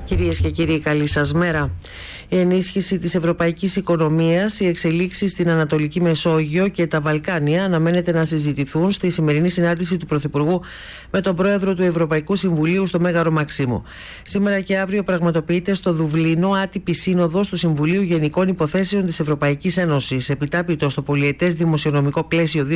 Κυρίες και κύριοι, καλή σας μέρα. Η ενίσχυση της ευρωπαϊκής οικονομίας, οι εξελίξεις στην Ανατολική Μεσόγειο και τα Βαλκάνια αναμένεται να συζητηθούν στη σημερινή συνάντηση του Πρωθυπουργού με τον Πρόεδρο του Ευρωπαϊκού Συμβουλίου στο Μέγαρο Μαξίμου. Σήμερα και αύριο πραγματοποιείται στο Δουβλίνο άτυπη σύνοδος του Συμβουλίου Γενικών Υποθέσεων της Ευρωπαϊκής Ένωσης. Επιτάπητο στο πολιετές δημοσιονομικό πλαίσιο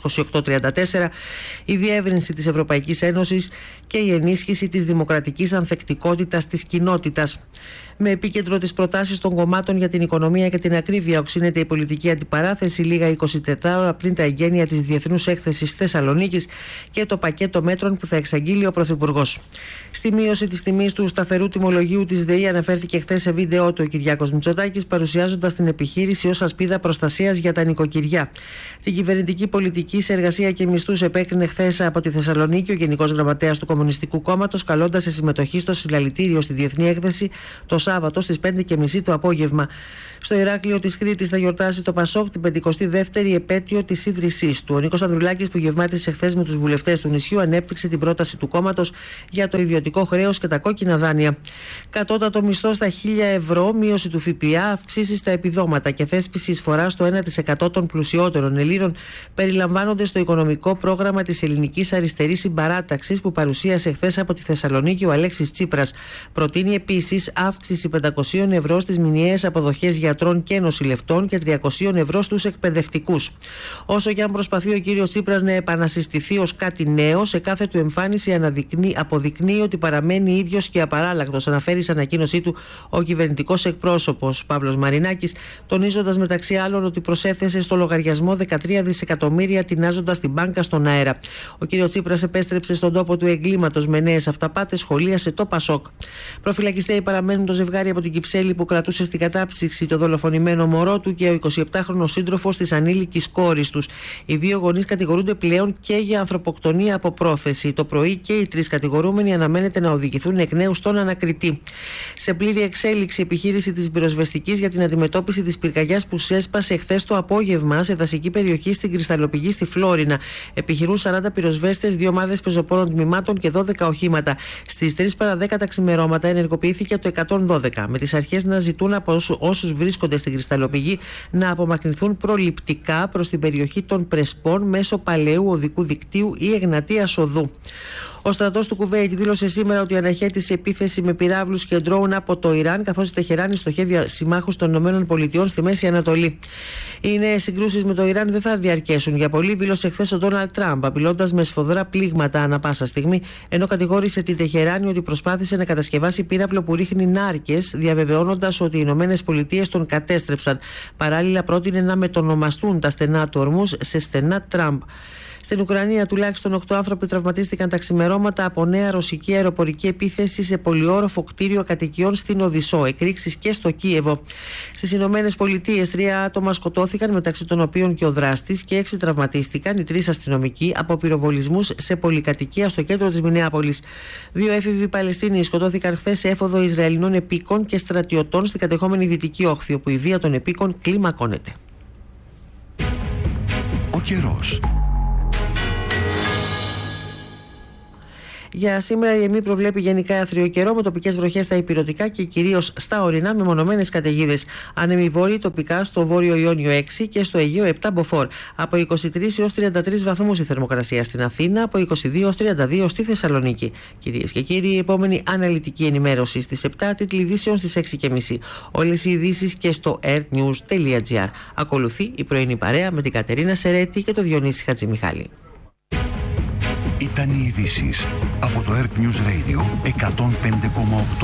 2028-34, η διεύρυνση της Ευρωπαϊκής Ένωσης και η ενίσχυση της δημοκρατικής ανθεκτικότητας της κοινότητας. Με επίκεντρο τις προτάσεις των κομμάτων για την οικονομία και την ακρίβεια, οξύνεται η πολιτική αντιπαράθεση λίγα 24 ώρα πριν τα εγγένεια της Διεθνούς Έκθεσης Θεσσαλονίκης και το πακέτο μέτρων που θα εξαγγείλει ο Πρωθυπουργός. Στη μείωση της τιμής του σταθερού τιμολογίου της ΔΕΗ αναφέρθηκε χθες σε βίντεο του ο Κυριάκος Μητσοτάκης, παρουσιάζοντας την επιχείρηση ως ασπίδα προστασίας για τα νοικοκυριά. Την κυβερνητική πολιτική σε εργασία και μισθούς επέκρινε χθες από τη Θεσσαλονίκη ο Γενικός Γραμματέας του Κομμουνιστικού Κόμματος, καλώντας σε συμμετοχή στο συλλαλητήριο στη Διεθνή Έκθεση το Σάββατο στις 5:30 το απόγευμα. Στο Ηράκλειο της Κρήτης θα γιορτάσει το ΠΑΣΟΚ την 52η επέτειο της ίδρυσής του. Ο Νίκος Ανδρουλάκης, που γευμάτισε χθες με τους βουλευτές του νησιού, ανέπτυξε την πρόταση του κόμματος για το ιδιωτικό χρέος και τα κόκκινα δάνεια. Κατώτατο μισθό στα 1.000 ευρώ, μείωση του ΦΠΑ, αυξήσεις στα επιδόματα και θέσπιση εισφορά στο 1% των πλουσιότερων Ελλήνων περιλαμβάνονται στο οικονομικό πρόγραμμα της Ελληνικής Αριστερής Συμπαράταξης που παρουσίασε χθες από τη Θεσσαλονίκη ο Αλέξης Τσίπρας. Προτείνει επίσης αύξηση 500 ευρώ στις μηνιαίες αποδοχές γιατρών και νοσηλευτών και 300 ευρώ στους εκπαιδευτικούς. Όσο και αν προσπαθεί ο κύριος Τσίπρας να επανασυστηθεί ως κάτι νέο, σε κάθε του εμφάνιση αποδεικνύει ότι παραμένει ίδιος και απαράλλακτος, αναφέρει σε ανακοίνωσή του ο κυβερνητικός εκπρόσωπος Παύλος Μαρινάκης, τονίζοντας μεταξύ άλλων ότι προσέθεσε στο λογαριασμό 13 δισεκατομμύρια τεινάζοντας την μπάνκα στον αέρα. Ο κύριος Τσίπρας επέστρεψε στον τόπο του εγκλήματος με νέες αυταπάτες, σχολίασε το ΠΑΣΟΚ. Προφυλακιστέοι παραμένουν το ζευγάρι από την Κυψέλη που κρατούσε στην κατάψυξη το δολοφονημένο μωρό του και ο 27χρονος σύντροφος της ανήλικης κόρης τους. Οι δύο γονείς κατηγορούνται πλέον και για ανθρωποκτονία από πρόθεση. Το πρωί και οι τρεις κατηγορούμενοι αναμένεται να οδηγηθούν εκ νέου στον ανακριτή. Σε πλήρη εξέλιξη επιχείρηση της πυροσβεστικής για την αντιμετώπιση της πυρκαγιάς που σέσπασε χθες το απόγευμα σε δασική περιοχή στην Κρυσταλλοπηγή στη Φλόρινα. Επιχειρούν 40 πυροσβέστες, 2 ομάδες πεζοπόρων τμήματων και 12 οχήματα. Στις 3 παρα 10 τα ξημερώματα ενεργοποιήθηκε το 112, με τις αρχές να ζητούν από όσους βρίσκονται στην Κρυσταλλοπηγή να απομακρυνθούν προληπτικά προς την περιοχή των Πρεσπών μέσω παλαιού οδικού δικτύου ή Εγνατίας οδού. Ο στρατός του Κουβέιτ δήλωσε σήμερα ότι αναχέτησε επίθεση με πυράβλους και ντρόουν από το Ιράν, καθώς η Τεχεράνη στοχεύει συμμάχους των ΗΠΑ στη Μέση Ανατολή. Οι νέες συγκρούσεις με το Ιράν δεν θα διαρκέσουν για πολύ, δήλωσε χθες ο Ντόναλντ Τραμπ, απειλώντας με σφοδρά πλήγματα ανά πάσα στιγμή, ενώ κατηγόρησε την Τεχεράνη ότι προσπάθησε να κατασκευάσει πύραυλο που ρίχνει νάρκες, διαβεβαιώνοντας ότι οι ΗΠΑ τον κατέστρεψαν. Παράλληλα, πρότεινε να μετονομαστούν τα στενά του Ορμούζ σε στενά Τραμπ. Στην Ουκρανία, τουλάχιστον 8 άνθρωποι τραυματίστηκαν τα ξημερώματα από νέα ρωσική αεροπορική επίθεση σε πολυόροφο κτίριο κατοικιών στην Οδυσσό. Εκρήξεις και στο Κίεβο. Στις Ηνωμένες Πολιτείες, 3 άτομα σκοτώθηκαν, μεταξύ των οποίων και ο δράστης, και 6 τραυματίστηκαν, οι 3 αστυνομικοί, από πυροβολισμούς σε πολυκατοικία στο κέντρο της Μινεάπολης. 2 έφηβοι Παλαιστίνοι σκοτώθηκαν χθες σε έφοδο Ισραηλινών επίκων και στρατιωτών στην κατεχόμενη Δυτική Όχθη, όπου η βία των επίκων κλιμακώνεται. Ο καιρός. Για σήμερα η ΕΜΗ προβλέπει γενικά άθριο καιρό με τοπικές βροχές στα ηπειρωτικά και κυρίως στα ορεινά με μονομένες καταιγίδες. Άνεμοι βόρειοι τοπικά στο βόρειο Ιόνιο 6 και στο Αιγαίο 7 μποφόρ. Από 23 έως 33 βαθμούς η θερμοκρασία στην Αθήνα, από 22 έως 32 στη Θεσσαλονίκη. Κυρίες και κύριοι, η επόμενη αναλυτική ενημέρωση στις 7, τίτλοι ειδήσεων στις 6:30. Όλες οι ειδήσεις και στο airnews.gr. Ακολουθεί η πρωινή παρέα με την Κατερίνα Σερέτη και το Διονύση Χατζημιχάλη. Ήταν οι ειδήσεις από το Earth News Radio 105,8.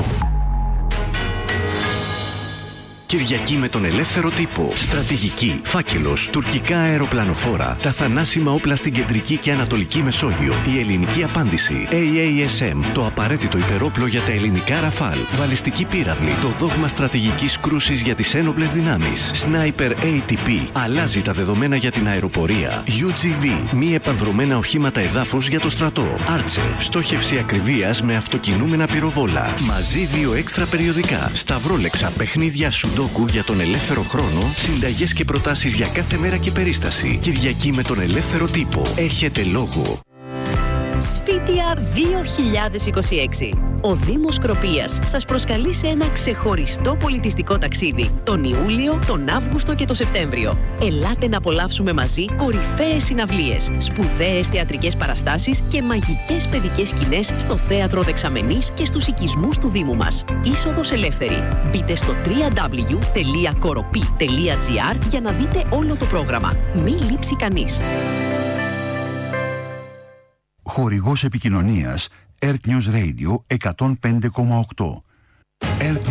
Κυριακή με τον ελεύθερο τύπο. Στρατηγική, φάκελος, τουρκικά αεροπλανοφόρα, τα θανάσιμα όπλα στην κεντρική και ανατολική Μεσόγειο, η ελληνική απάντηση, AASM, το απαραίτητο υπερόπλο για τα ελληνικά Ραφάλ, βαλιστική πύραυλη, το δόγμα στρατηγικής κρούσης για τις ένοπλες δυνάμεις, Sniper ATP, αλλάζει τα δεδομένα για την αεροπορία, UGV, μη επανδρομένα οχήματα εδάφους για το στρατό, Archer, στόχευση ακριβίας με αυτοκινούμενα πυροβόλα, μαζί 2 έξτρα περιοδικά, σταυρόλεξα, παιχνίδια σου για τον ελεύθερο χρόνο, συνταγές και προτάσεις για κάθε μέρα και περίσταση. Κυριακή με τον ελεύθερο τύπο. Έχετε λόγο. Σφίτια 2026. Ο Δήμος Κροπίας σας προσκαλεί σε ένα ξεχωριστό πολιτιστικό ταξίδι τον Ιούλιο, τον Αύγουστο και τον Σεπτέμβριο. Ελάτε να απολαύσουμε μαζί κορυφαίες συναυλίες, σπουδαίες θεατρικές παραστάσεις και μαγικές παιδικές σκηνές στο Θέατρο Δεξαμενής και στους οικισμούς του Δήμου μας. Είσοδος ελεύθερη. Μπείτε στο www.koropi.gr για να δείτε όλο το πρόγραμμα. Μη λείψει κανείς. Χορηγός επικοινωνίας Earth News Radio 105,8.